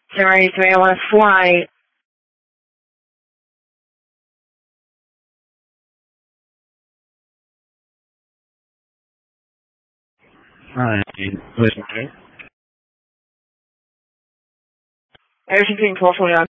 783, I want to fly. Hi, listen to me. Everything 1249.